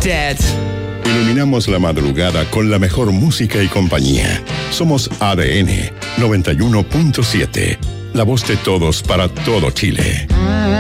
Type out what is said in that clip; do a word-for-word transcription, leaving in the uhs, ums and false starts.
Dad. Iluminamos la madrugada con la mejor música y compañía. Somos A D N noventa y uno punto siete, la voz de todos para todo Chile.